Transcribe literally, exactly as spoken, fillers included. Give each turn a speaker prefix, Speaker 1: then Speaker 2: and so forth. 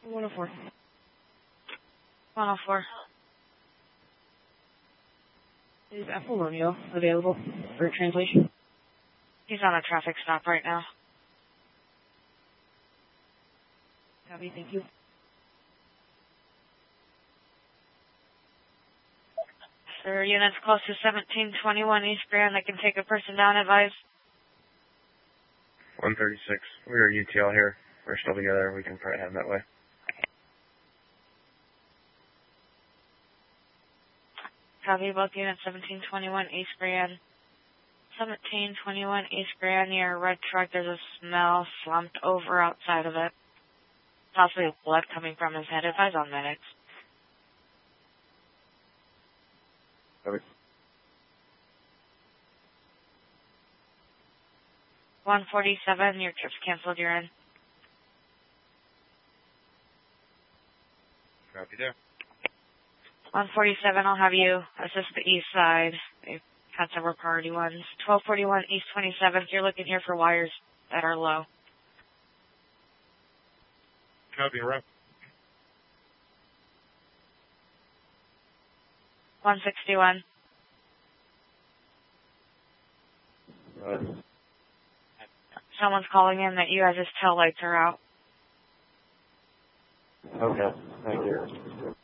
Speaker 1: one oh four.
Speaker 2: one oh four.
Speaker 1: Is Apple Romeo available for translation?
Speaker 2: He's on a traffic stop right now.
Speaker 1: Copy, thank you.
Speaker 2: Sir, units close to seventeen twenty-one East Grand. I can take a person down, advise.
Speaker 3: one thirty-six. We are U T L here. We're still together. We can probably head that way.
Speaker 2: Copy, both units, seventeen twenty-one East Grand. seventeen twenty-one East Grand, near a red truck. There's a smell slumped over outside of it. Possibly blood coming from his head. Advise on medics.
Speaker 3: Copy.
Speaker 2: one forty-seven, your trip's canceled, you're in.
Speaker 3: Copy there.
Speaker 2: one forty-seven, I'll have you assist the east side. They've had several priority ones. twelve forty-one East twenty-seventh, you're looking here for wires that are low.
Speaker 3: Copy, rep.
Speaker 2: one sixty-one.
Speaker 3: Right.
Speaker 2: Someone's calling in that you guys' tail lights are out.
Speaker 3: Okay, thank you.